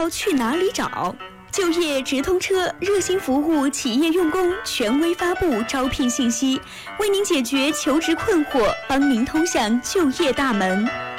道去哪里找。就业直通车热心服务企业用工，权威发布招聘信息，为您解决求职困惑，帮您通向就业大门。